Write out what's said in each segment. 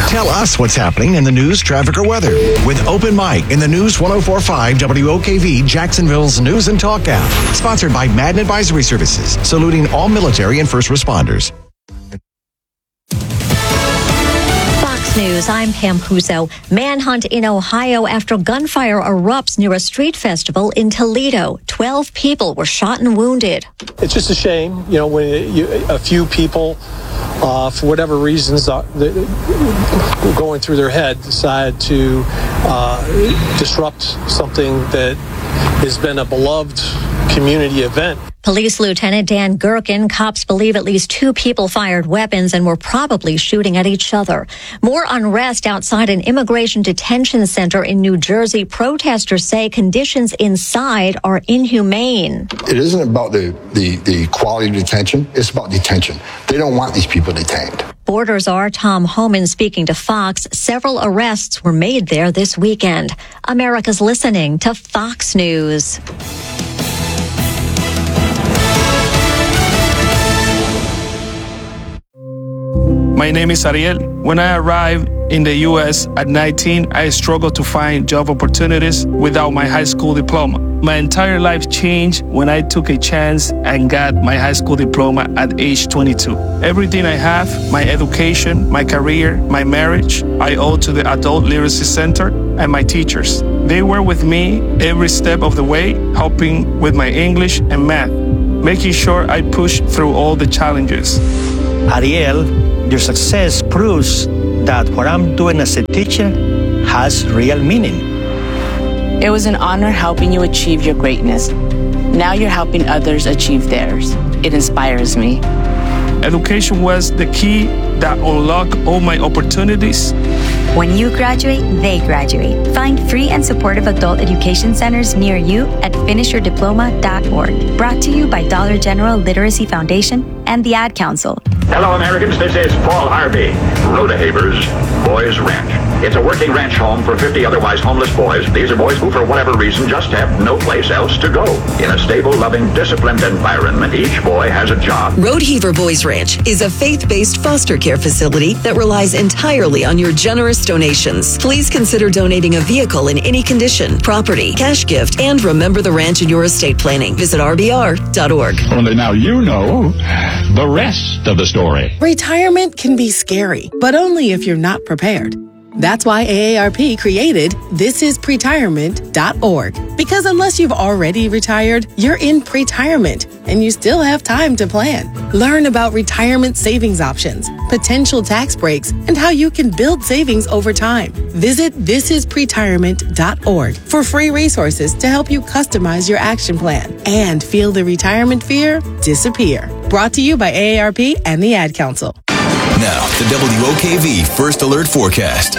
Tell us what's happening in the news, traffic, or weather with Open Mic in the News 104.5 WOKV Jacksonville's News and Talk app. Sponsored by Madden Advisory Services, saluting all military and first responders. Fox News, I'm Pam Puzo. Manhunt in Ohio after gunfire erupts near a street festival in Toledo. 12 people were shot and wounded. It's just a shame, when a few people, for whatever reasons going through their head, decide to disrupt something that has been a beloved community event. Police Lieutenant Dan Gherkin, cops believe at least 2 people fired weapons and were probably shooting at each other. More unrest outside an immigration detention center in New Jersey. Protesters say conditions inside are inhumane. It isn't about the quality of detention. It's about detention. They don't want these people detained. Borders are Tom Homan speaking to Fox. Several arrests were made there this weekend. America's listening to Fox News. My name is Ariel. When I arrived in the U.S. at 19, I struggled to find job opportunities without my high school diploma. My entire life changed when I took a chance and got my high school diploma at age 22. Everything I have, my education, my career, my marriage, I owe to the Adult Literacy Center and my teachers. They were with me every step of the way, helping with my English and math, making sure I pushed through all the challenges. Ariel, your success proves that what I'm doing as a teacher has real meaning. It was an honor helping you achieve your greatness. Now you're helping others achieve theirs. It inspires me. Education was the key that unlocked all my opportunities. When you graduate, they graduate. Find free and supportive adult education centers near you at finishyourdiploma.org. Brought to you by Dollar General Literacy Foundation and the Ad Council. Hello, Americans. This is Paul Harvey, Rhoda Havers, Boys Ranch. It's a working ranch home for 50 otherwise homeless boys. These are boys who, for whatever reason, just have no place else to go. In a stable, loving, disciplined environment, each boy has a job. Road Heaver Boys Ranch is a faith-based foster care facility that relies entirely on your generous donations. Please consider donating a vehicle in any condition, property, cash gift, and remember the ranch in your estate planning. Visit rbr.org. Only now you know the rest of the story. Retirement can be scary, but only if you're not prepared. That's why AARP created thisispretirement.org. Because unless you've already retired, you're in pretirement and you still have time to plan. Learn about retirement savings options, potential tax breaks, and how you can build savings over time. Visit thisispretirement.org for free resources to help you customize your action plan and feel the retirement fear disappear. Brought to you by AARP and the Ad Council. Now, the WOKV First Alert Forecast.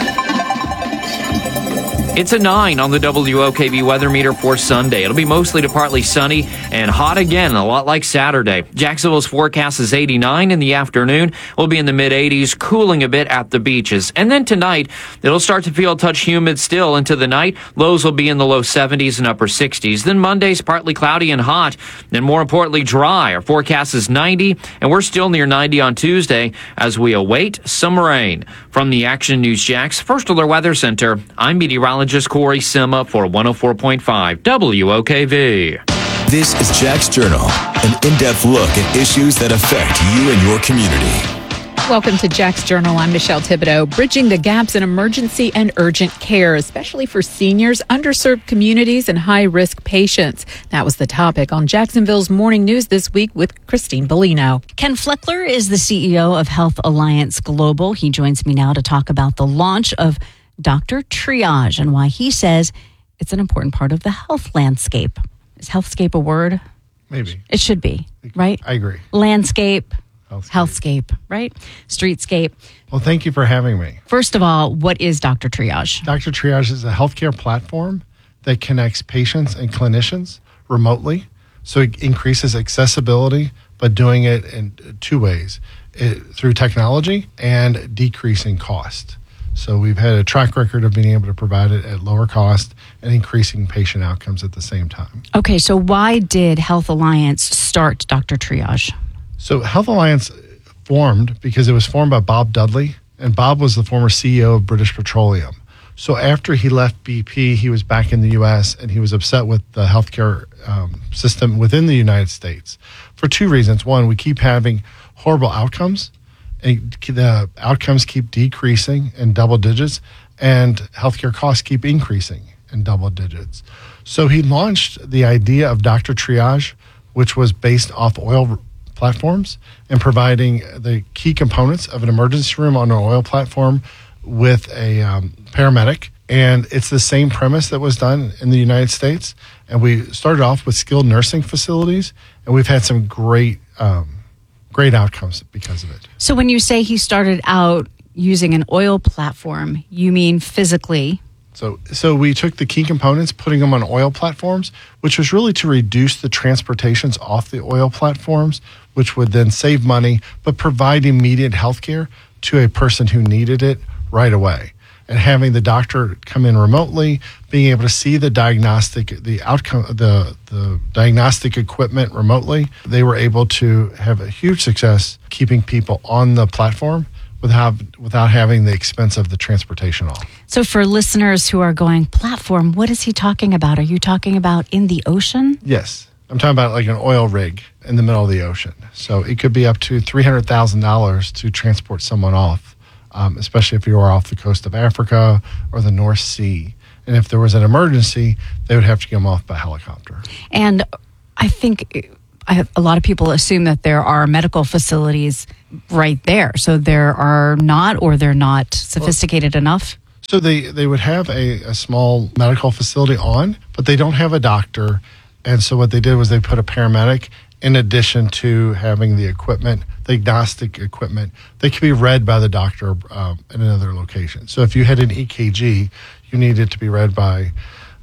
It's a 9 on the WOKV weather meter for Sunday. It'll be mostly to partly sunny and hot again, a lot like Saturday. Jacksonville's forecast is 89 in the afternoon. We'll be in the mid-80s, cooling a bit at the beaches. And then tonight, it'll start to feel a touch humid still into the night. Lows will be in the low 70s and upper 60s. Then Monday's partly cloudy and hot, and more importantly, dry. Our forecast is 90, and we're still near 90 on Tuesday as we await some rain. From the Action News Jax First Alert Weather Center, I'm meteorologist Corey Sima for 104.5 WOKV. This is Jack's Journal, an in-depth look at issues that affect you and your community. Welcome to Jack's Journal. I'm Michelle Thibodeau. Bridging the gaps in emergency and urgent care, especially for seniors, underserved communities, and high-risk patients. That was the topic on Jacksonville's Morning News this week with Christine Bellino. Ken Fleckler is the CEO of Health Alliance Global. He joins me now to talk about the launch of Dr. Triage and why he says it's an important part of the health landscape. Is healthscape a word? Maybe. It should be, right? I agree. Landscape, healthscape, right? Streetscape. Well, thank you for having me. First of all, what is Dr. Triage? Dr. Triage is a healthcare platform that connects patients and clinicians remotely. So it increases accessibility, but doing it in two ways, through technology and decreasing cost. So we've had a track record of being able to provide it at lower cost and increasing patient outcomes at the same time. Okay, so why did Health Alliance start Dr. Triage? So Health Alliance formed because it was formed by Bob Dudley And Bob was the former CEO of British Petroleum. So after he left BP, he was back in the U.S. and he was upset with the healthcare system within the United States for two reasons. One, we keep having horrible outcomes. And the outcomes keep decreasing in double digits, and healthcare costs keep increasing in double digits. So he launched the idea of Dr. Triage, which was based off oil platforms and providing the key components of an emergency room on an oil platform with a paramedic. And it's the same premise that was done in the United States. And we started off with skilled nursing facilities, and we've had some great outcomes because of it. So when you say he started out using an oil platform, you mean physically? So we took the key components, putting them on oil platforms, which was really to reduce the transportations off the oil platforms, which would then save money, but provide immediate health care to a person who needed it right away. And having the doctor come in remotely, being able to see the diagnostic equipment remotely, they were able to have a huge success keeping people on the platform without having the expense of the transportation off. So for listeners who are going, platform, what is he talking about? Are you talking about in the ocean? Yes. I'm talking about like an oil rig in the middle of the ocean. So it could be up to $300,000 to transport someone off, especially if you are off the coast of Africa or the North Sea. And if there was an emergency, they would have to get them off by helicopter. And I think a lot of people assume that there are medical facilities right there. So there are not, or they're not sophisticated enough? So they would have a small medical facility on, but they don't have a doctor. And so what they did was they put a paramedic in addition to having the equipment, the diagnostic equipment. They could be read by the doctor in another location. So if you had an EKG, you needed to be read by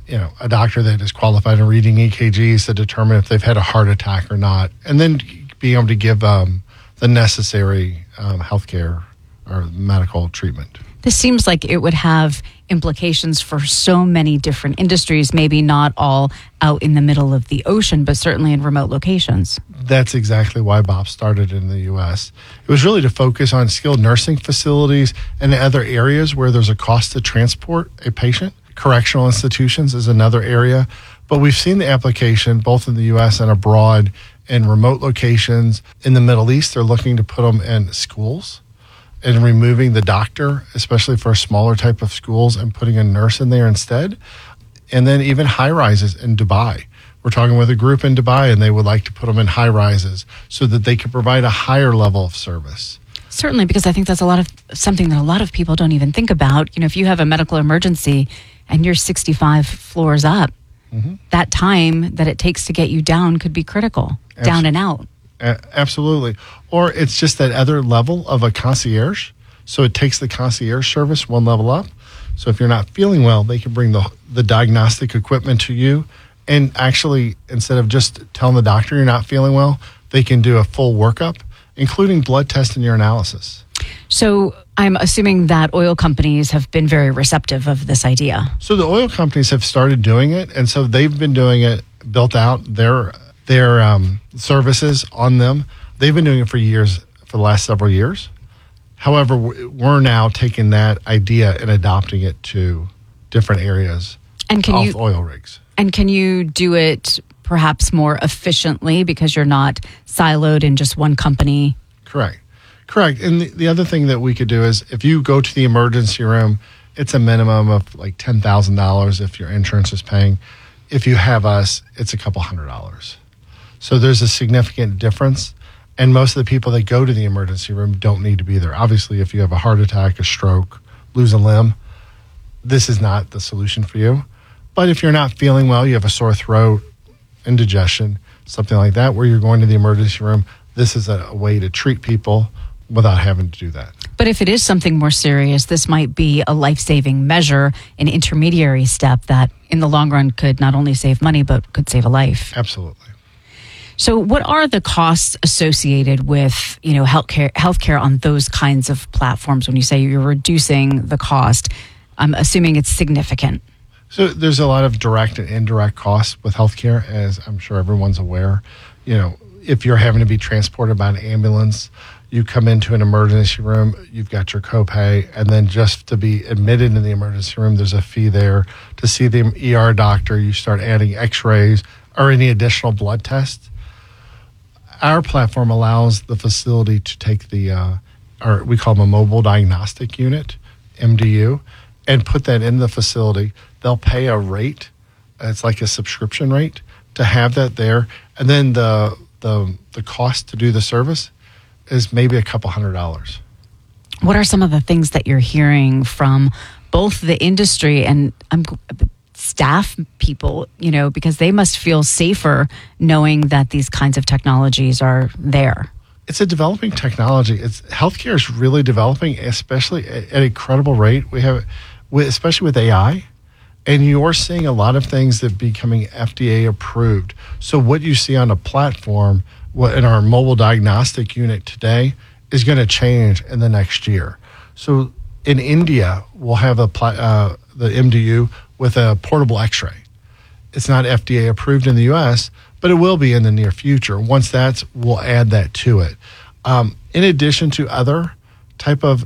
a doctor that is qualified in reading EKGs to determine if they've had a heart attack or not, and then be able to give the necessary healthcare or medical treatment. This seems like it would have implications for so many different industries, maybe not all out in the middle of the ocean, but certainly in remote locations. That's exactly why Bob started in the U.S. It was really to focus on skilled nursing facilities and other areas where there's a cost to transport a patient. Correctional institutions is another area. But we've seen the application both in the U.S. and abroad in remote locations. In the Middle East, they're looking to put them in schools and removing the doctor, especially for smaller type of schools, and putting a nurse in there instead. And then even high rises in Dubai. We're talking with a group in Dubai, and they would like to put them in high rises so that they could provide a higher level of service. Certainly, because I think that's something that a lot of people don't even think about. If you have a medical emergency and you're 65 floors up, that time that it takes to get you down could be critical, down and out. Absolutely. Or it's just that other level of a concierge. So it takes the concierge service one level up. So if you're not feeling well, they can bring the diagnostic equipment to you. And actually, instead of just telling the doctor you're not feeling well, they can do a full workup, including blood test and urinalysis. So I'm assuming that oil companies have been very receptive of this idea. So the oil companies have started doing it. And so they've been doing it, built out their services on them. They've been doing it for the last several years. However, we're now taking that idea and adopting it to different areas off oil rigs. And can you do it perhaps more efficiently because you're not siloed in just one company? Correct. And the other thing that we could do is if you go to the emergency room, it's a minimum of like $10,000 if your insurance is paying. If you have us, it's a couple $100. So there's a significant difference. And most of the people that go to the emergency room don't need to be there. Obviously, if you have a heart attack, a stroke, lose a limb, this is not the solution for you. But if you're not feeling well, you have a sore throat, indigestion, something like that, where you're going to the emergency room, this is a way to treat people without having to do that. But if it is something more serious, this might be a life-saving measure, an intermediary step that in the long run could not only save money, but could save a life. Absolutely. So what are the costs associated with, healthcare on those kinds of platforms? When you say you're reducing the cost, I'm assuming it's significant. So there's a lot of direct and indirect costs with healthcare, as I'm sure everyone's aware. If you're having to be transported by an ambulance, You come into an emergency room, you've got your copay, and then just to be admitted in the emergency room, there's a fee there. To see the ER doctor, you start adding x-rays or any additional blood tests. Our platform allows the facility to take or we call them a mobile diagnostic unit, MDU, and put that in the facility. They'll pay a rate. It's like a subscription rate to have that there. And then the cost to do the service is maybe a couple $100. What are some of the things that you're hearing from both the industry and staff people, because they must feel safer knowing that these kinds of technologies are there? It's a developing technology. Healthcare is really developing, especially at a credible rate. Especially with AI, and you're seeing a lot of things that are becoming FDA approved. So what you see on a platform, in our mobile diagnostic unit today, is going to change in the next year. So in India, we'll have the MDU with a portable X-ray. It's not FDA approved in the U.S., but it will be in the near future. Once we'll add that to it. In addition to other type of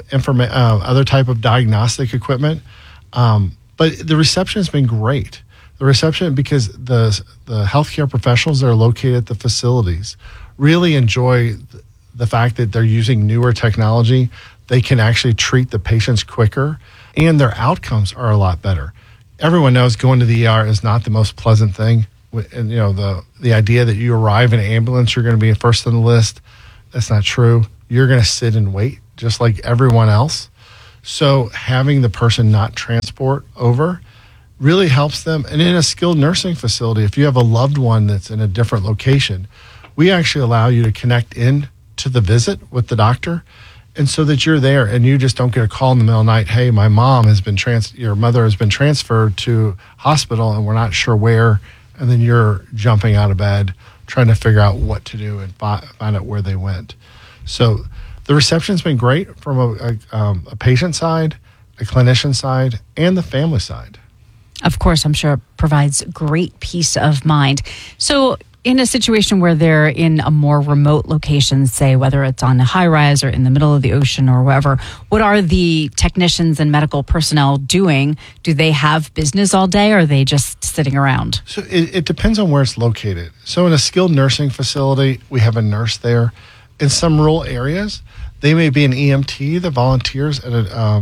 diagnostic equipment, but the reception has been great. The reception, because the healthcare professionals that are located at the facilities really enjoy the fact that they're using newer technology. They can actually treat the patients quicker, and their outcomes are a lot better. Everyone knows going to the ER is not the most pleasant thing. And the idea that you arrive in an ambulance, you're going to be first on the list. That's not true. You're going to sit and wait just like everyone else. So having the person not transport over really helps them. And in a skilled nursing facility, if you have a loved one that's in a different location, we actually allow you to connect in to the visit with the doctor, and so that you're there and you just don't get a call in the middle of the night, hey, my mom has been your mother has been transferred to hospital and we're not sure where, and then you're jumping out of bed trying to figure out what to do and find out where they went. So the reception's been great from a patient side, a clinician side, and the family side. Of course, I'm sure it provides great peace of mind. So in a situation where they're in a more remote location, say whether it's on a high rise or in the middle of the ocean or wherever, what are the technicians and medical personnel doing? Do they have business all day, or are they just sitting around? So it depends on where it's located. So in a skilled nursing facility, we have a nurse there. In some rural areas, they may be an EMT that volunteers at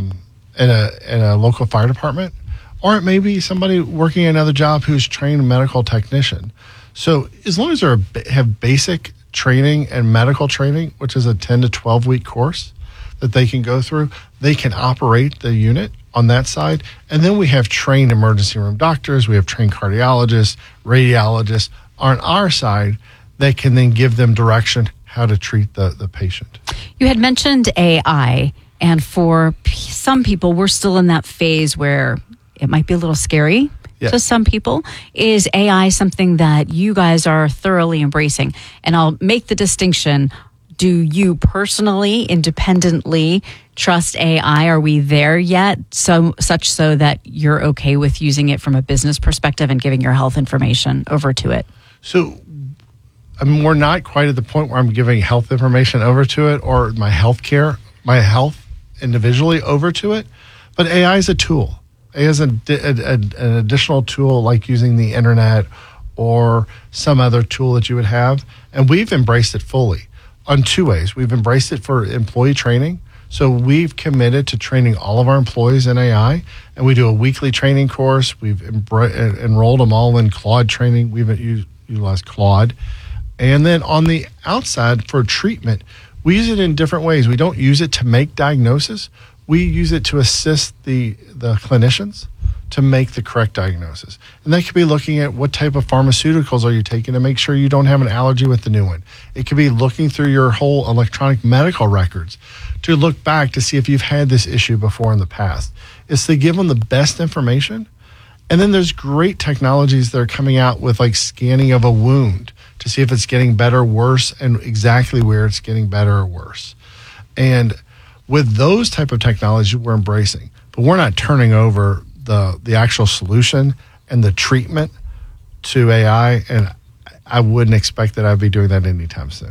a local fire department, or it may be somebody working another job who's trained medical technician. So as long as they have basic training and medical training, which is a 10 to 12 week course that they can go through, they can operate the unit on that side. And then we have trained emergency room doctors, we have trained cardiologists, radiologists on our side that can then give them direction how to treat the patient. You had mentioned AI, and for some people, we're still in that phase where it might be a little scary. Yes. To some people. Is AI something that you guys are thoroughly embracing? And I'll make the distinction. Do you personally, independently trust AI? Are we there yet? Such so that you're okay with using it from a business perspective and giving your health information over to it? So we're not quite at the point where I'm giving health information over to it, or my health individually over to it. But AI is a tool. AI is an additional tool, like using the internet or some other tool that you would have. And we've embraced it fully on two ways. We've embraced it for employee training. So we've committed to training all of our employees in AI, and we do a weekly training course. We've enrolled them all in Claude training. We've utilized Claude. And then on the outside for treatment, we use it in different ways. We don't use it to make diagnosis. We use it to assist the clinicians to make the correct diagnosis. And that could be looking at what type of pharmaceuticals are you taking to make sure you don't have an allergy with the new one. It could be looking through your whole electronic medical records to look back to see if you've had this issue before in the past. It's to give them the best information. And then there's great technologies that are coming out with like scanning of a wound to see if it's getting better, worse, and exactly where it's getting better or worse. And with those type of technologies, we're embracing, but we're not turning over the actual solution and the treatment to AI, and I wouldn't expect that I'd be doing that anytime soon.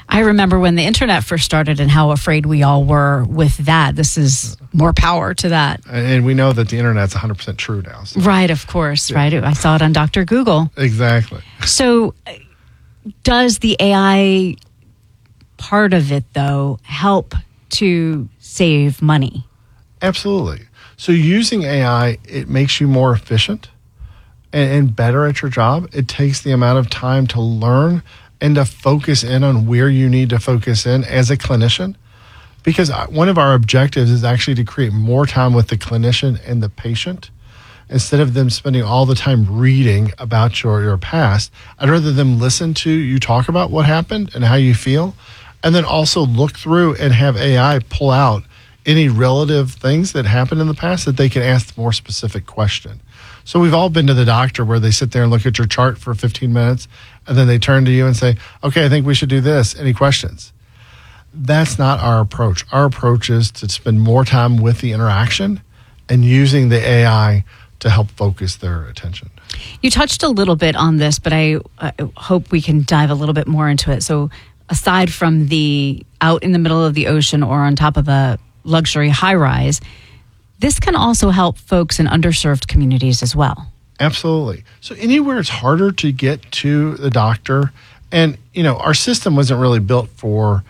I remember when the internet first started and how afraid we all were with that. This is more power to that. And we know that the internet's 100% true now. So. Right, of course, right. I saw it on Dr. Google. Exactly. So does the AI part of it, though, help to save money? Absolutely. So using AI, it makes you more efficient and better at your job. It takes the amount of time to learn and to focus in on where you need to focus in as a clinician. Because one of our objectives is actually to create more time with the clinician and the patient. Instead of them spending all the time reading about your past, I'd rather them listen to you talk about what happened and how you feel, and then also look through and have AI pull out any relative things that happened in the past that they can ask more specific question. So we've all been to the doctor where they sit there and look at your chart for 15 minutes, and then they turn to you and say, okay, I think we should do this. Any questions? That's not our approach. Our approach is to spend more time with the interaction and using the AI to help focus their attention. You touched a little bit on this, but I hope we can dive a little bit more into it. So aside from the out in the middle of the ocean or on top of a luxury high-rise, this can also help folks in underserved communities as well. Absolutely. So anywhere it's harder to get to the doctor, and our system wasn't really built for,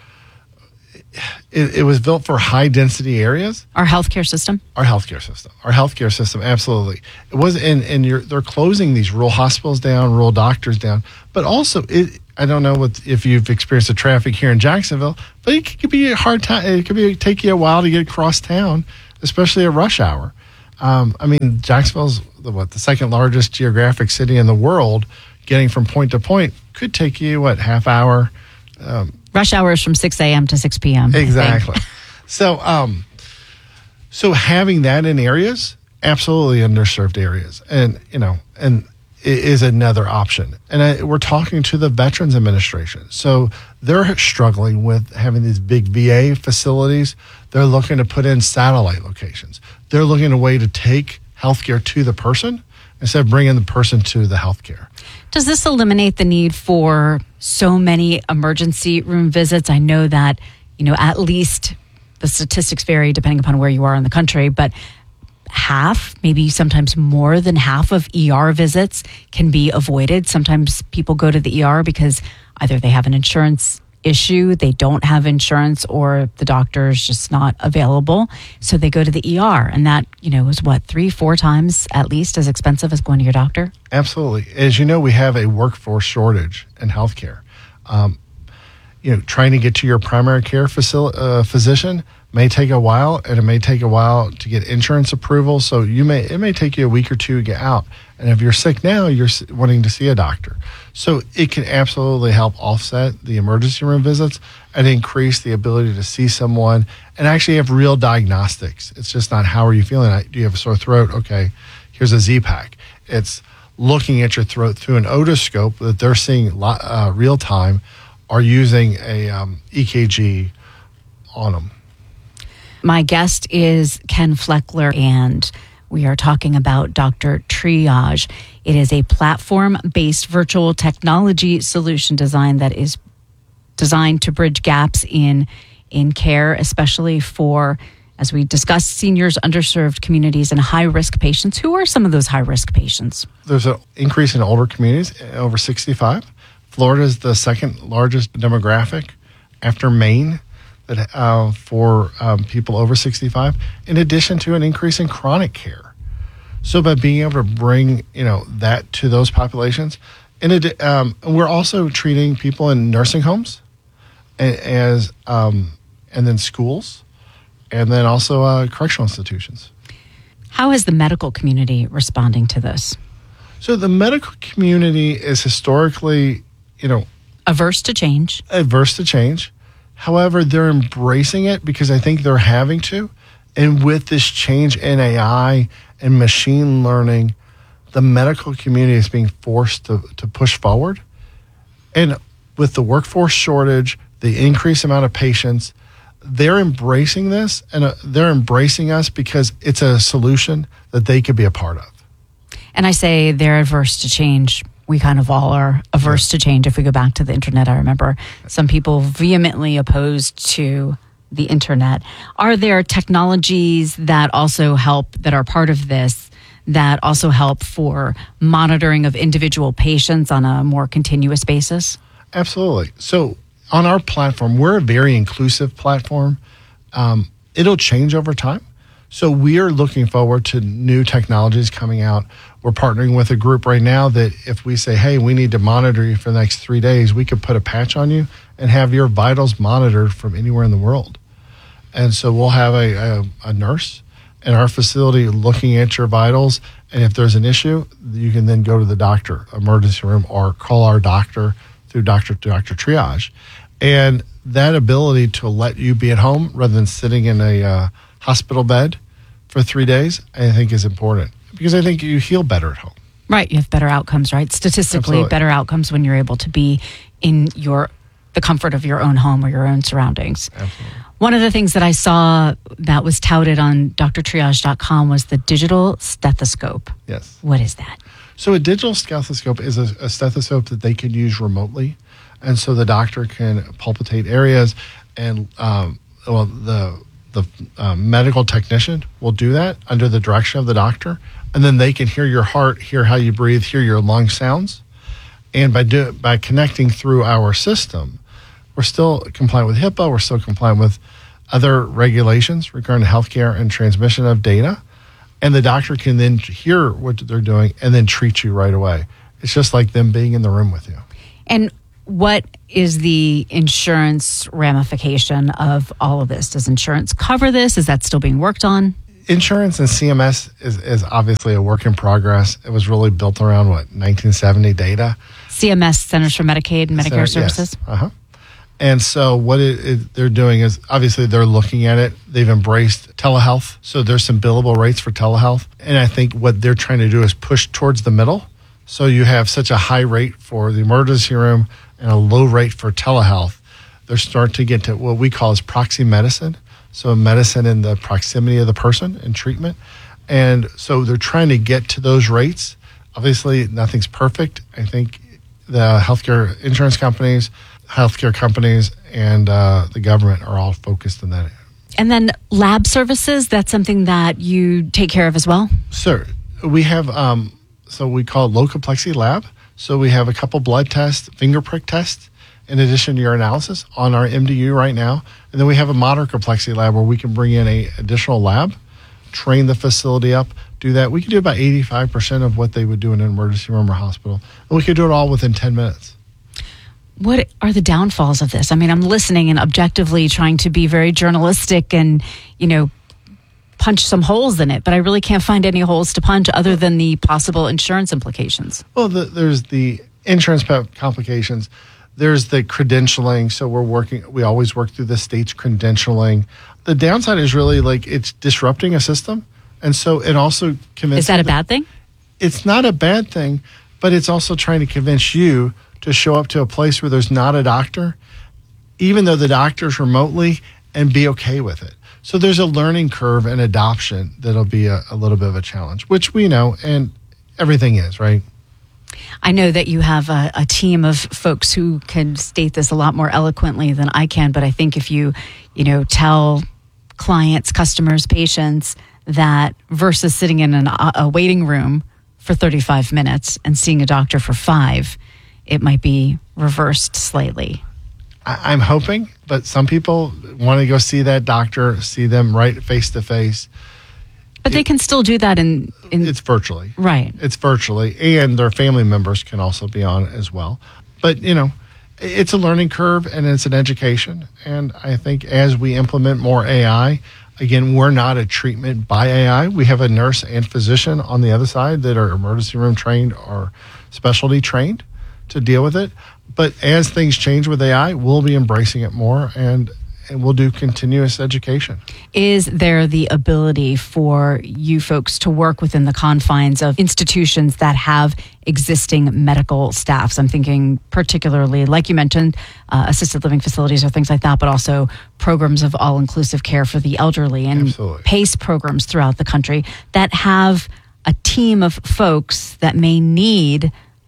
it was built for high density areas. Our healthcare system, absolutely. It was, and they're closing these rural hospitals down, rural doctors down, but also I don't know if you've experienced the traffic here in Jacksonville, but it could be a hard time. It could take you a while to get across town, especially at rush hour. Jacksonville's the second largest geographic city in the world. Getting from point to point could take you half hour. Rush hour is from 6 a.m. to 6 p.m. Exactly. So having that in areas, absolutely underserved areas, and it is another option. And we're talking to the Veterans Administration. So they're struggling with having these big VA facilities. They're looking to put in satellite locations. They're looking at a way to take healthcare to the person instead of bringing the person to the healthcare. Does this eliminate the need for so many emergency room visits? I know that, at least the statistics vary depending upon where you are in the country, but half, maybe sometimes more than half of ER visits can be avoided. Sometimes people go to the ER because either they have an insurance issue, they don't have insurance, or the doctor is just not available. So they go to the ER, and that, is 3-4 times at least as expensive as going to your doctor? Absolutely. As you know, we have a workforce shortage in healthcare. Trying to get to your primary care physician may take a while, and it may take a while to get insurance approval. So it may take you a week or two to get out. And if you're sick now, you're wanting to see a doctor. So it can absolutely help offset the emergency room visits and increase the ability to see someone and actually have real diagnostics. It's just not how are you feeling? Do you have a sore throat? Okay, here's a Z-Pak. It's looking at your throat through an otoscope that they're seeing real time, or using a EKG on them. My guest is Ken Fleckler, and we are talking about Dr. Triage. It is a platform-based virtual technology solution design that is designed to bridge gaps in care, especially for, as we discussed, seniors, underserved communities, and high-risk patients. Who are some of those high-risk patients? There's an increase in older communities, over 65. Florida is the second largest demographic after Maine for people over 65, in addition to an increase in chronic care. So by being able to bring that to those populations, and we're also treating people in nursing homes, and then schools, and then also correctional institutions. How is the medical community responding to this? So the medical community is historically, averse to change. However, they're embracing it because I think they're having to. And with this change in AI and machine learning, the medical community is being forced to push forward. And with the workforce shortage, the increased amount of patients, they're embracing this, and they're embracing us because it's a solution that they could be a part of. And I say they're adverse to change. we kind of all are averse to change. If we go back to the internet, I remember some people vehemently opposed to the internet. Are there technologies that also help, that are part of this, that also help for monitoring of individual patients on a more continuous basis? Absolutely. So on our platform, we're a very inclusive platform. It'll change over time. So we are looking forward to new technologies coming out. We're partnering with a group right now that if we say, hey, we need to monitor you for the next 3 days, we could put a patch on you and have your vitals monitored from anywhere in the world. And so we'll have a nurse in our facility looking at your vitals. And if there's an issue, you can then go to the doctor, emergency room, or call our doctor through doctor triage. And that ability to let you be at home rather than sitting in a hospital bed for 3 days, I think is important, because I think you heal better at home. Right. You have better outcomes, right? Statistically, Absolutely. better outcomes when you're able to be in the comfort of your own home or your own surroundings. Absolutely. One of the things that I saw that was touted on drtriage.com was the digital stethoscope. Yes. What is that? So a digital stethoscope is a stethoscope that they can use remotely. And so the doctor can palpitate areas, and the medical technician will do that under the direction of the doctor. And then they can hear your heart, hear how you breathe, hear your lung sounds. And by connecting through our system, we're still compliant with HIPAA. We're still compliant with other regulations regarding healthcare and transmission of data. And the doctor can then hear what they're doing and then treat you right away. It's just like them being in the room with you. And what is the insurance ramification of all of this? Does insurance cover this? Is that still being worked on? Insurance and CMS is obviously a work in progress. It was really built around, 1970 data? CMS, Centers for Medicaid and Medicare Services? Yes. Uh-huh. And so what they're doing is, obviously they're looking at it. They've embraced telehealth. So there's some billable rates for telehealth. And I think what they're trying to do is push towards the middle. So you have such a high rate for the emergency room and a low rate for telehealth. They're starting to get to what we call as proxy medicine. So medicine in the proximity of the person and treatment. And so they're trying to get to those rates. Obviously, nothing's perfect. I think the healthcare insurance companies, healthcare companies, and the government are all focused on that. And then lab services, that's something that you take care of as well? Sir, we have, so we call it low complexity lab. So we have a couple blood tests, finger prick tests, in addition to your analysis on our MDU right now. And then we have a moderate complexity lab where we can bring in an additional lab, train the facility up, do that. We can do about 85% of what they would do in an emergency room or hospital. And we could do it all within 10 minutes. What are the downfalls of this? I mean, I'm listening and objectively trying to be very journalistic and, punch some holes in it, but I really can't find any holes to punch other than the possible insurance implications. Well, there's the insurance complications. There's the credentialing. So we always work through the state's credentialing. The downside is really it's disrupting a system. And so it also convinces. Is that a bad thing? It's not a bad thing, but it's also trying to convince you to show up to a place where there's not a doctor, even though the doctor's remotely, and be okay with it. So there's a learning curve and adoption that'll be a little bit of a challenge, which we know, and everything is, right? I know that you have a team of folks who can state this a lot more eloquently than I can, but I think if you tell clients, customers, patients that versus sitting in a waiting room for 35 minutes and seeing a doctor for 5, it might be reversed slightly. I'm hoping, but some people want to go see that doctor, see them right face to face. But they can still do that in it's virtually. Right. It's virtually, and their family members can also be on it as well. But, it's a learning curve and it's an education. And I think as we implement more AI, again, we're not a treatment by AI. We have a nurse and physician on the other side that are emergency room trained or specialty trained to deal with it. But as things change with AI, we'll be embracing it more, and we'll do continuous education. Is there the ability for you folks to work within the confines of institutions that have existing medical staffs? I'm thinking particularly, like you mentioned, assisted living facilities or things like that, but also programs of all-inclusive care for the elderly and Absolutely. PACE programs throughout the country that have a team of folks that may need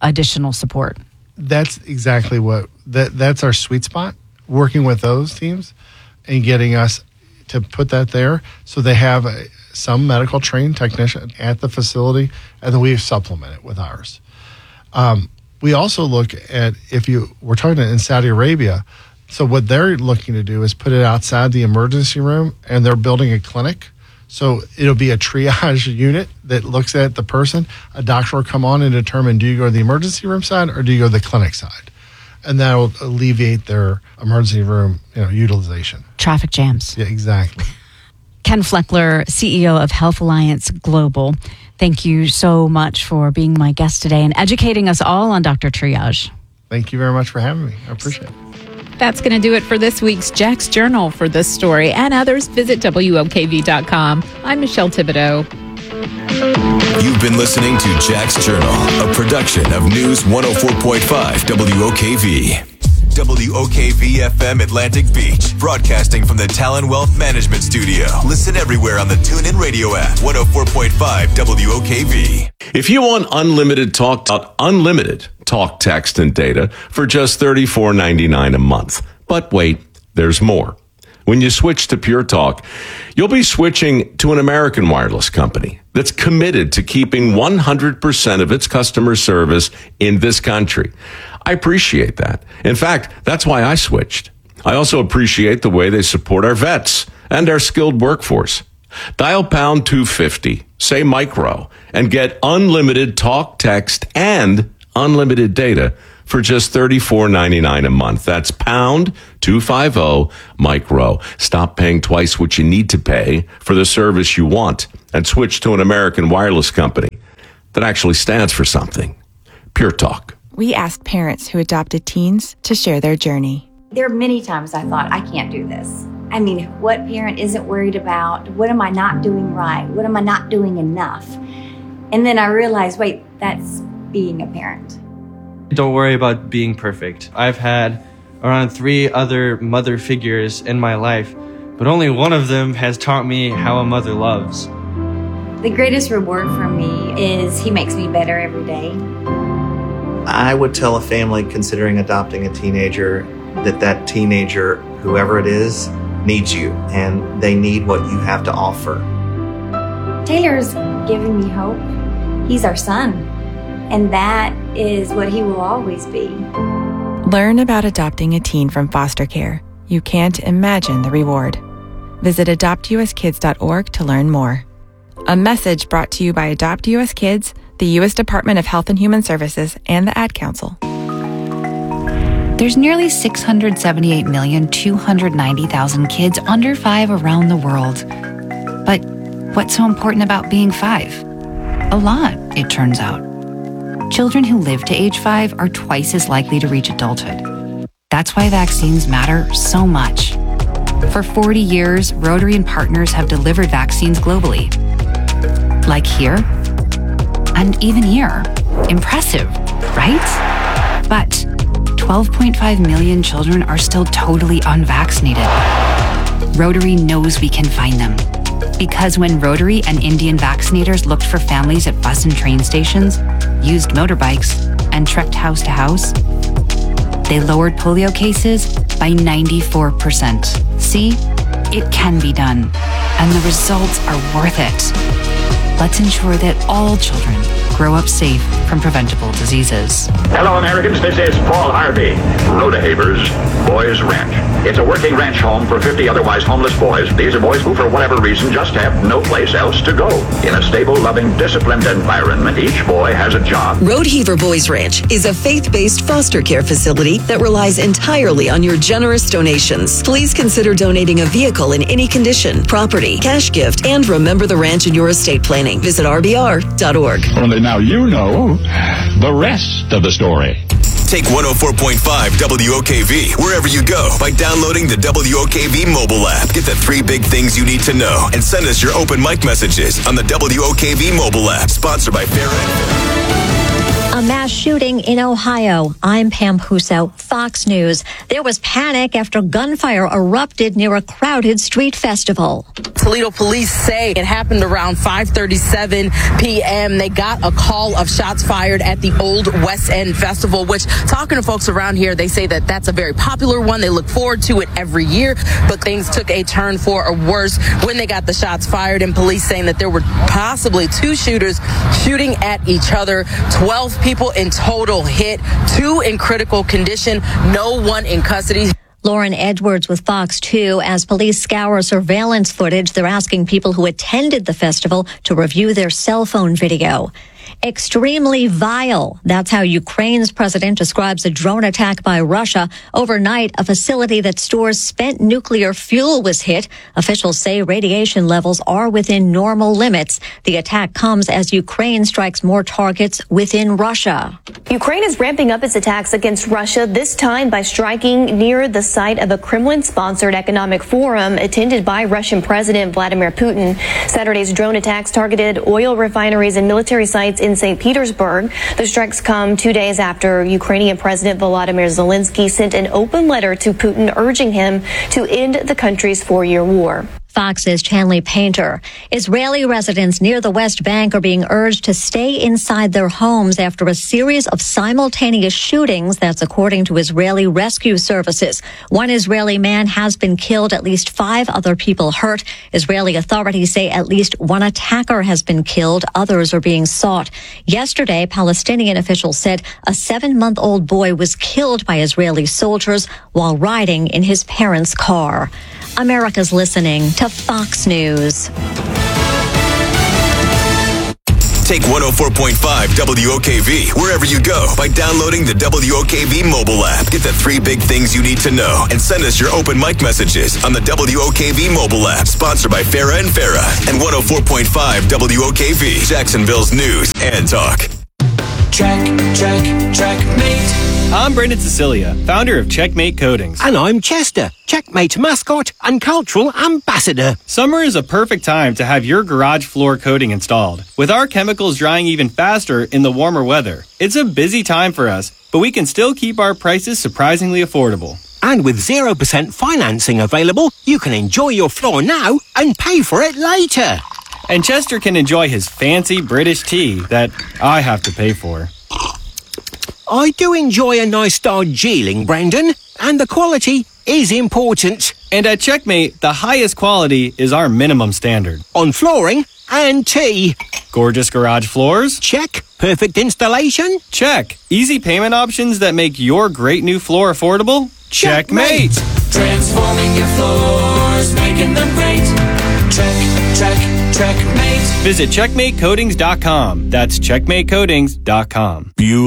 additional support. That's exactly that's our sweet spot, working with those teams and getting us to put that there. So they have some medical trained technician at the facility, and then we supplement it with ours. We also look at, we're talking in Saudi Arabia, so what they're looking to do is put it outside the emergency room, and they're building a clinic. So it'll be a triage unit that looks at the person. A doctor will come on and determine, do you go to the emergency room side or do you go to the clinic side? And that will alleviate their emergency room utilization. Traffic jams. Yeah, exactly. Ken Fleckler, CEO of Health Alliance Global, thank you so much for being my guest today and educating us all on Dr. Triage. Thank you very much for having me. I appreciate it. That's going to do it for this week's Jack's Journal. For this story and others, visit WOKV.com. I'm Michelle Thibodeau. You've been listening to Jack's Journal, a production of News 104.5 WOKV. WOKV-FM Atlantic Beach, broadcasting from the Talon Wealth Management Studio. Listen everywhere on the TuneIn Radio app, 104.5 WOKV. If you want unlimited talk, text, and data for just $34.99 a month. But wait, there's more. When you switch to Pure Talk, you'll be switching to an American wireless company that's committed to keeping 100% of its customer service in this country. I appreciate that. In fact, that's why I switched. I also appreciate the way they support our vets and our skilled workforce. Dial pound 250, say micro, and get unlimited talk, text, and unlimited data for just $34.99 a month. That's pound 250 micro. Stop paying twice what you need to pay for the service you want and switch to an American wireless company that actually stands for something. Pure Talk. We asked parents who adopted teens to share their journey. There are many times I thought, I can't do this. I mean, what parent isn't worried about? What am I not doing right? What am I not doing enough? And then I realized, wait, that's being a parent. Don't worry about being perfect. I've had around 3 other mother figures in my life, but only one of them has taught me how a mother loves. The greatest reward for me is he makes me better every day. I would tell a family considering adopting a teenager that teenager, whoever it is, needs you, and they need what you have to offer. Taylor's giving me hope. He's our son, and that is what he will always be. Learn about adopting a teen from foster care. You can't imagine the reward. Visit adoptuskids.org to learn more. A message brought to you by Adopt US Kids, the U.S. Department of Health and Human Services, and the Ad Council. There's nearly 678,290,000 kids under 5 around the world. But what's so important about being 5? A lot, it turns out. Children who live to age 5 are twice as likely to reach adulthood. That's why vaccines matter so much. For 40 years, Rotary and partners have delivered vaccines globally. Like here, and even here. Impressive, right? But 12.5 million children are still totally unvaccinated. Rotary knows we can find them. Because when Rotary and Indian vaccinators looked for families at bus and train stations, used motorbikes, and trekked house to house, they lowered polio cases by 94%. See? It can be done. And the results are worth it. Let's ensure that all children grow up safe from preventable diseases. Hello, Americans. This is Paul Harvey, Rodehaver's Boys Ranch. It's a working ranch home for 50 otherwise homeless boys. These are boys who, for whatever reason, just have no place else to go. In a stable, loving, disciplined environment, each boy has a job. Rodehever Boys Ranch is a faith-based foster care facility that relies entirely on your generous donations. Please consider donating a vehicle in any condition, property, cash gift, and remember the ranch in your estate planning. Visit rbr.org. Only now you know the rest of the story. Take 104.5 WOKV wherever you go by downloading the WOKV mobile app. Get the 3 big things you need to know and send us your open mic messages on the WOKV mobile app. Sponsored by Fair. A mass shooting in Ohio. I'm Pam Huso, Fox News. There was panic after gunfire erupted near a crowded street festival. Toledo police say it happened around 5:37 p.m. They got a call of shots fired at the Old West End Festival, which, talking to folks around here, they say that that's a very popular one. They look forward to it every year, but things took a turn for a worse when they got the shots fired, and police saying that there were possibly two shooters shooting at each other. 12 people in total hit, 2 in critical condition, no one in custody. Lauren Edwards with Fox 2. As police scour surveillance footage, they're asking people who attended the festival to review their cell phone video. Extremely vile. That's how Ukraine's president describes a drone attack by Russia. Overnight, a facility that stores spent nuclear fuel was hit. Officials say radiation levels are within normal limits. The attack comes as Ukraine strikes more targets within Russia. Ukraine is ramping up its attacks against Russia, this time by striking near the site of a Kremlin-sponsored economic forum attended by Russian President Vladimir Putin. Saturday's drone attacks targeted oil refineries and military sites in St. Petersburg. The strikes come 2 days after Ukrainian President Volodymyr Zelensky sent an open letter to Putin urging him to end the country's 4-year war. Fox's Chanley Painter. Israeli residents near the West Bank are being urged to stay inside their homes after a series of simultaneous shootings. That's according to Israeli rescue services. One Israeli man has been killed, at least 5 other people hurt. Israeli authorities say at least one attacker has been killed. Others are being sought. Yesterday, Palestinian officials said a 7-month-old boy was killed by Israeli soldiers while riding in his parents' car. America's listening to Fox News. Take 104.5 WOKV wherever you go by downloading the WOKV mobile app. Get the 3 big things you need to know and send us your open mic messages on the WOKV mobile app. Sponsored by Farah and Farah and 104.5 WOKV, Jacksonville's news and talk. Checkmate. I'm Brendan Cecilia, founder of Checkmate Coatings. And I'm Chester, Checkmate mascot and cultural ambassador. Summer is a perfect time to have your garage floor coating installed. With our chemicals drying even faster in the warmer weather, it's a busy time for us, but we can still keep our prices surprisingly affordable. And with 0% financing available, you can enjoy your floor now and pay for it later. And Chester can enjoy his fancy British tea that I have to pay for. I do enjoy a nice Darjeeling, Brendan, and the quality is important. And at Checkmate, the highest quality is our minimum standard. On flooring and tea. Gorgeous garage floors? Check. Perfect installation? Check. Easy payment options that make your great new floor affordable? Checkmate! Transforming your floors, making them great. Checkmate. Visit checkmatecoatings.com. That's checkmatecoatings.com.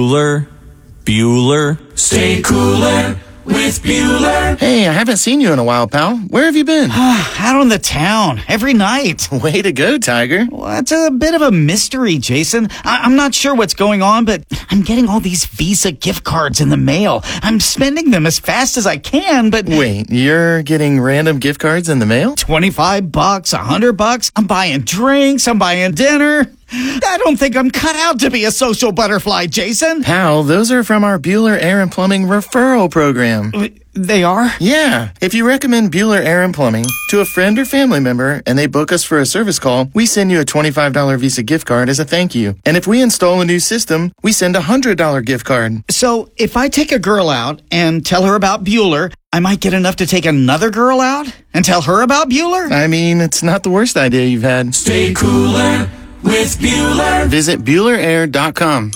Bueller. Stay cooler with Bueller. Hey, I haven't seen you in a while, pal. Where have you been? Out on the town, every night. Way to go, Tiger. Well, it's a bit of a mystery, Jason. I'm not sure what's going on, but I'm getting all these Visa gift cards in the mail. I'm spending them as fast as I can, but... Wait, you're getting random gift cards in the mail? $25, $100. I'm buying drinks, I'm buying dinner. I don't think I'm cut out to be a social butterfly, Jason. Pal, those are from our Bueller Air and Plumbing referral program. They are? Yeah. If you recommend Bueller Air and Plumbing to a friend or family member and they book us for a service call, we send you a $25 Visa gift card as a thank you. And if we install a new system, we send a $100 gift card. So if I take a girl out and tell her about Bueller, I might get enough to take another girl out and tell her about Bueller? I mean, it's not the worst idea you've had. Stay cooler with Bueller. Visit BuellerAir.com.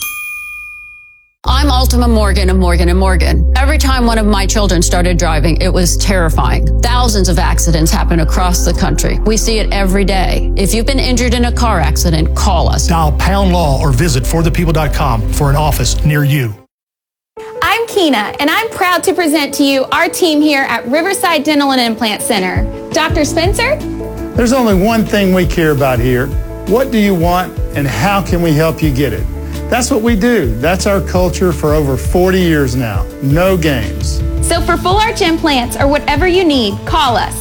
I'm Ultima Morgan of Morgan & Morgan. Every time one of my children started driving, it was terrifying. Thousands of accidents happen across the country. We see it every day. If you've been injured in a car accident, call us. Dial Pound Law or visit forthepeople.com for an office near you. I'm Keena, and I'm proud to present to you our team here at Riverside Dental and Implant Center. Dr. Spencer? There's only one thing we care about here. What do you want, and how can we help you get it? That's what we do. That's our culture for over 40 years now. No games. So for full arch implants or whatever you need, call us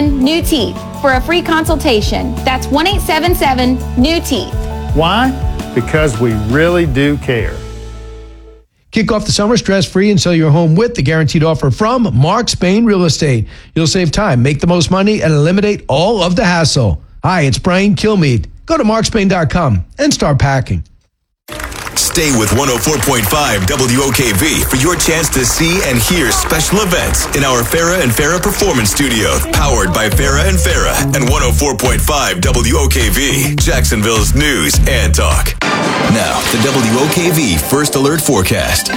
1-877-NEW-TEETH for a free consultation. That's 1-877-NEW-TEETH. Why? because we really do care. Kick off the summer stress-free and sell your home with the guaranteed offer from Mark Spain Real Estate. You'll save time, make the most money, and eliminate all of the hassle. Hi, it's Brian Kilmeade. Go to markspain.com and start packing. Stay with 104.5 WOKV for your chance to see and hear special events in our Farrah and Farrah Performance Studio, powered by Farrah and Farrah and 104.5 WOKV, Jacksonville's news and talk. Now, the WOKV First Alert Forecast.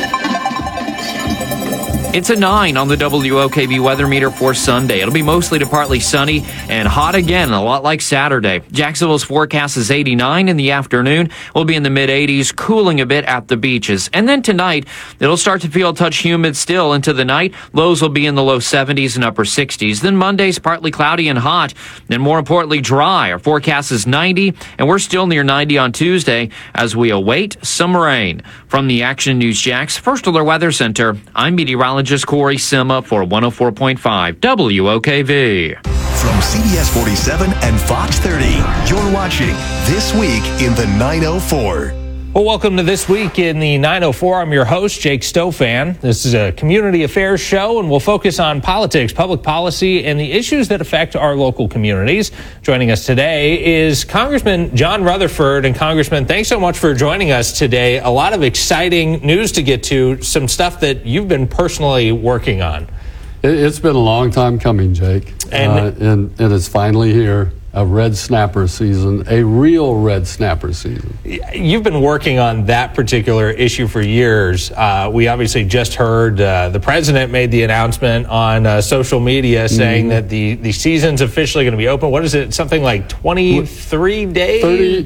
It's a 9 on the WOKV weather meter for Sunday. It'll be mostly to partly sunny and hot again, a lot like Saturday. Jacksonville's forecast is 89 in the afternoon. We'll be in the mid-80s, cooling a bit at the beaches. And then tonight, it'll start to feel a touch humid still into the night. Lows will be in the low 70s and upper 60s. Then Monday's partly cloudy and hot. Then more importantly, dry. Our forecast is 90, and we're still near 90 on Tuesday as we await some rain. From the Action News Jax First Alert Weather Center, I'm meteorologist Corey Sima for 104.5 WOKV. From CBS 47 and Fox 30, you're watching This Week in the 904. Well, welcome to This Week in the 904. I'm your host, Jake Stofan. This is a community affairs show, and we'll focus on politics, public policy, and the issues that affect our local communities. Joining us today is Congressman John Rutherford. And Congressman, thanks so much for joining us today. A lot of exciting news to get to, some stuff that you've been personally working on. It's been a long time coming, Jake, and it's finally here. A red snapper season, a real red snapper season. You've been working on that particular issue for years. We obviously just heard the president made the announcement on social media saying that the season's officially going to be open. What is it? Something like 23 days?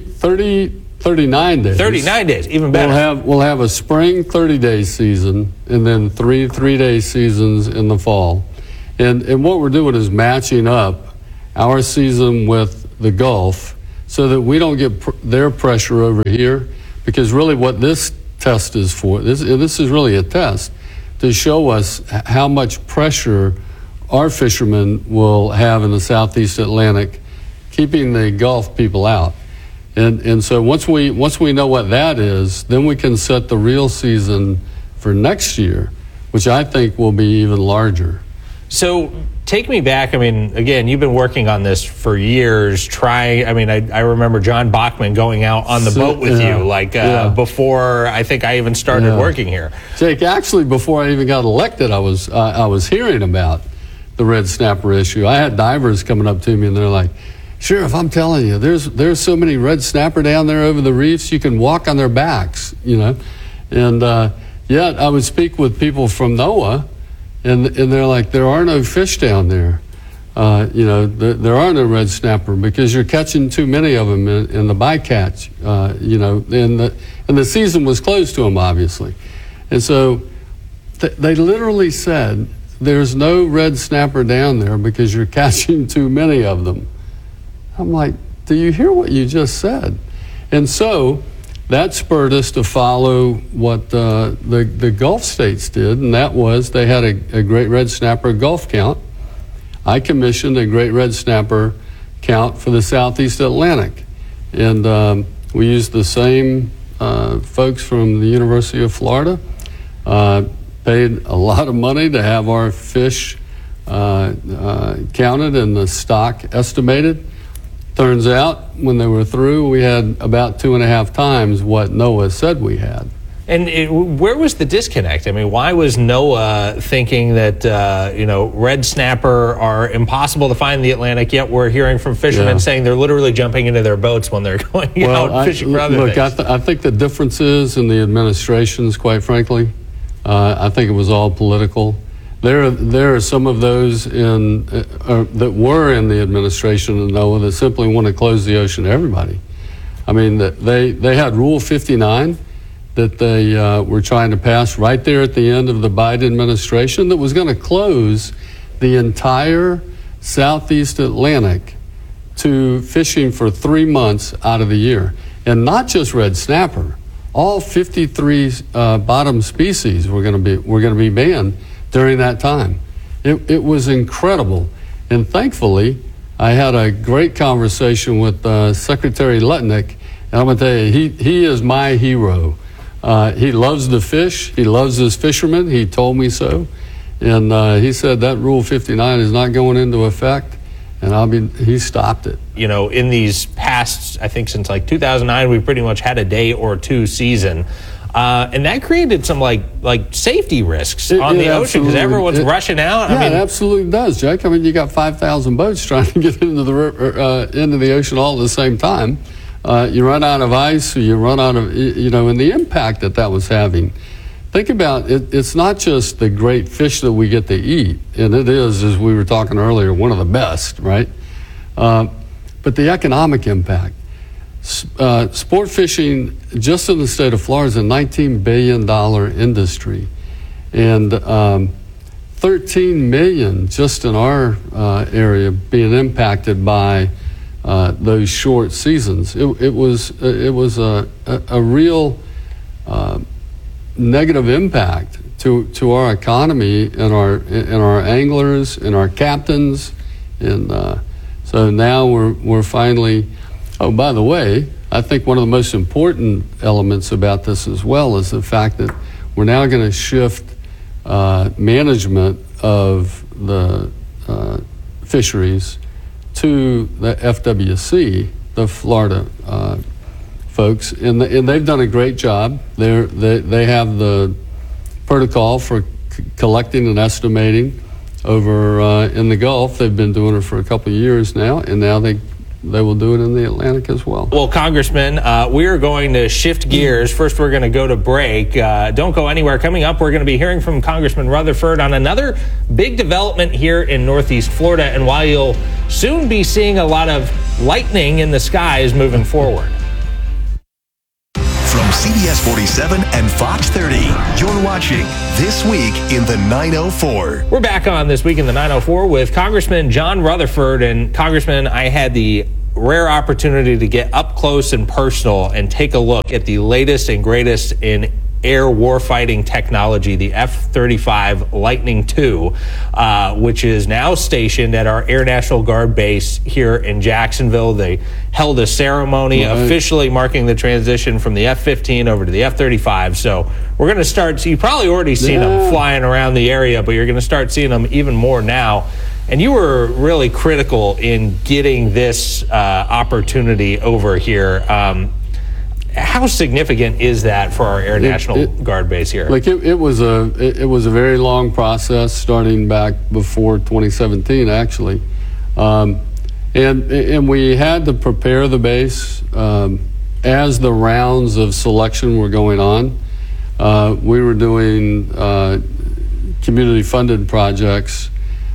39 days. 39 days, even better. We'll have a spring 30-day season and then three-day seasons in the fall. And what we're doing is matching up our season with the Gulf so that we don't get their pressure over here, because really what this test is for, this is really a test to show us how much pressure our fishermen will have in the Southeast Atlantic, keeping the Gulf people out. And so once we know what that is, then we can set the real season for next year, which I think will be even larger. So take me back. I mean, again, you've been working on this for years. I remember John Bachman going out on the boat with you, before I think I even started working here. Jake, actually, before I even got elected, I was hearing about the red snapper issue. I had divers coming up to me, and they're like, "Sheriff, I'm telling you, there's so many red snapper down there over the reefs, you can walk on their backs, you know." And yet, I would speak with people from NOAA. And they're like, there are no fish down there. There are no red snapper because you're catching too many of them in the bycatch, and the season was closed to them, obviously. And so they literally said, there's no red snapper down there because you're catching too many of them. I'm like, do you hear what you just said? And so that spurred us to follow what the Gulf states did, and that was they had a great red snapper Gulf count. I commissioned a great red snapper count for the Southeast Atlantic, and we used the same folks from the University of Florida, paid a lot of money to have our fish counted and the stock estimated. Turns out, when they were through, we had about 2.5 times what NOAA said we had. And where was the disconnect? I mean, why was NOAA thinking that, red snapper are impossible to find in the Atlantic, yet we're hearing from fishermen saying they're literally jumping into their boats when they're going out fishing for other things? I think the difference is in the administrations, quite frankly. I think it was all political. There are some of those that were in the administration of NOAA that simply want to close the ocean to everybody. I mean, they had Rule 59 that they were trying to pass right there at the end of the Biden administration that was going to close the entire Southeast Atlantic to fishing for 3 months out of the year. And not just red snapper. All 53 bottom species were going to be banned during that time. It was incredible. And thankfully, I had a great conversation with Secretary Letnick, And I'm going to tell you, he is my hero. He loves the fish. He loves his fishermen. He told me so. And he said that Rule 59 is not going into effect. And he stopped it. You know, in these past, I think since like 2009, we pretty much had a day or two season. And that created some like safety risks on the ocean because everyone's rushing out. Yeah, it absolutely does, Jake. I mean, you got 5,000 boats trying to get into the ocean all at the same time. You run out of ice, or you run out of, and the impact that was having. Think about it. It's not just the great fish that we get to eat, and it is, as we were talking earlier, one of the best, right? But the economic impact. Sport fishing, just in the state of Florida, is a $19 billion industry. And 13 million just in our area being impacted by those short seasons. It was a real negative impact to our economy and our anglers and our captains. And so now we're finally. Oh, by the way, I think one of the most important elements about this as well is the fact that we're now going to shift management of the fisheries to the FWC, the Florida folks, and they've done a great job. They have the protocol for collecting and estimating over in the Gulf. They've been doing it for a couple of years now, and now they will do it in the Atlantic as well. Well, Congressman, we are going to shift gears. First, we're going to go to break. Don't go anywhere. Coming up, we're going to be hearing from Congressman Rutherford on another big development here in Northeast Florida, and why you'll soon be seeing a lot of lightning in the skies moving forward. From CBS 47 and Fox 30, you're watching This Week in the 904. We're back on This Week in the 904 with Congressman John Rutherford. And Congressman, I had the rare opportunity to get up close and personal and take a look at the latest and greatest in air warfighting technology, the F-35 Lightning II, which is now stationed at our Air National Guard base here in Jacksonville. They held a ceremony officially marking the transition from the F-15 over to the F-35. So we're going to start, you've probably already seen them flying around the area, but you're going to start seeing them even more now. And you were really critical in getting this opportunity over here. How significant is that for our Air National Guard base here? Like it was a very long process starting back before 2017, actually, and we had to prepare the base as the rounds of selection were going on. We were doing community-funded projects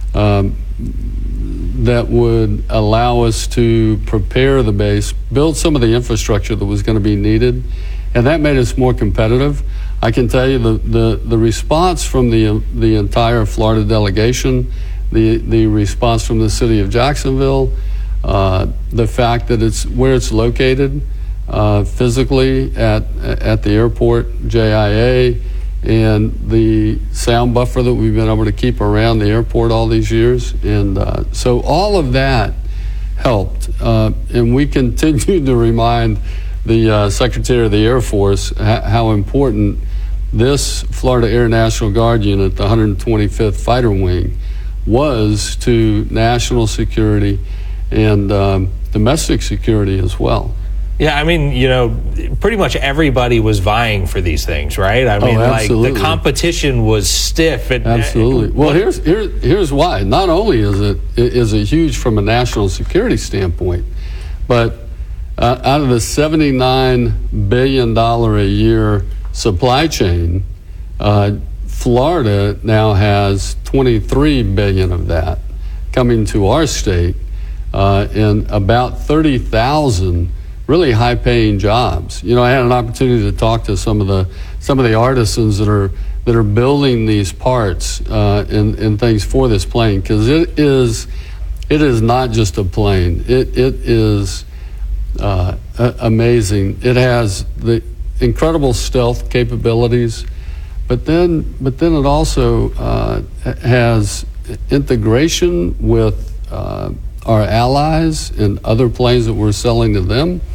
that would allow us to prepare the base, build some of the infrastructure that was going to be needed, and that made us more competitive. I can tell you the response from the entire Florida delegation, the response from the city of Jacksonville, the fact that it's where it's located physically at the airport, JIA, and the sound buffer that we've been able to keep around the airport all these years. And so all of that helped. And we continue to remind the Secretary of the Air Force how important this Florida Air National Guard unit, the 125th Fighter Wing, was to national security and domestic security as well. Yeah, I mean, pretty much everybody was vying for these things, right? I mean, like the competition was stiff. Absolutely. Well, here's why. Not only is it huge from a national security standpoint, but out of the $79 billion a year supply chain, Florida now has $23 billion of that coming to our state, and about 30,000 really high-paying jobs. I had an opportunity to talk to some of the artisans that are building these parts and things for this plane, because it is not just a plane. It is amazing. It has the incredible stealth capabilities, but then it also has integration with our allies and other planes that we're selling to them.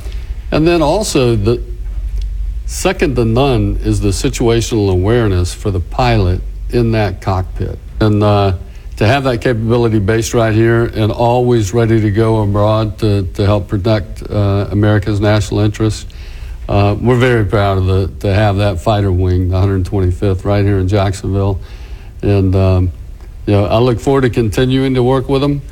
And then also, the second to none is the situational awareness for the pilot in that cockpit. And to have that capability based right here and always ready to go abroad to help protect America's national interests, we're very proud of to have that fighter wing, the 125th, right here in Jacksonville. And I look forward to continuing to work with them.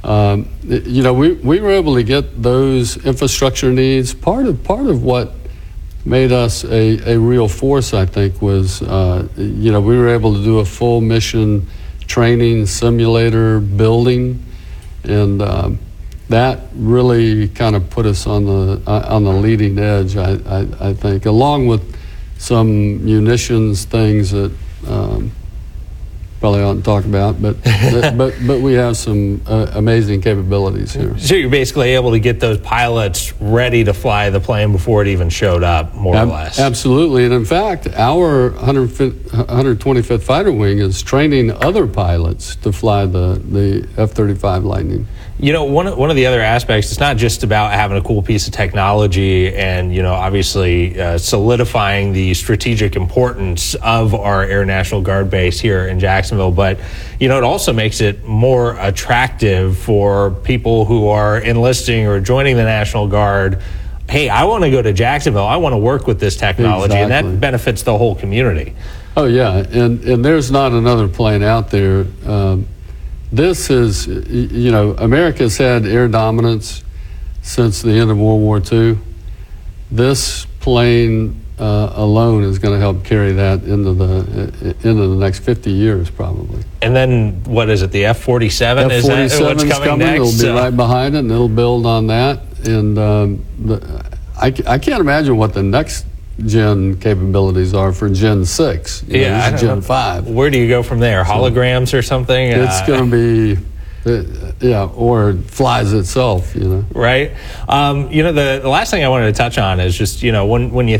We were able to get those infrastructure needs. Part of what made us a real force, I think, was we were able to do a full mission training simulator building, and that really kind of put us on the leading edge. I think, along with some munitions things that probably oughtn't talk about, but we have some amazing capabilities here. So you're basically able to get those pilots ready to fly the plane before it even showed up, more or less. Absolutely, and in fact, our 125th Fighter Wing is training other pilots to fly the F-35 Lightning. One of the other aspects, it's not just about having a cool piece of technology and, obviously solidifying the strategic importance of our Air National Guard base here in Jacksonville, but, it also makes it more attractive for people who are enlisting or joining the National Guard. Hey, I want to go to Jacksonville. I want to work with this technology, and that benefits the whole community. Oh, yeah, and there's not another plane out there. This is, America's had air dominance since the end of World War II. This plane alone is going to help carry that into the next 50 years, probably. And then, what is it, the F-47? Is that what's coming next? It'll be right behind it, and it'll build on that. And I can't imagine what the next gen capabilities are for Gen 6. Gen 5. Where do you go from there? Holograms or something? It's going to be, or it flies itself, Right. The last thing I wanted to touch on is just, when you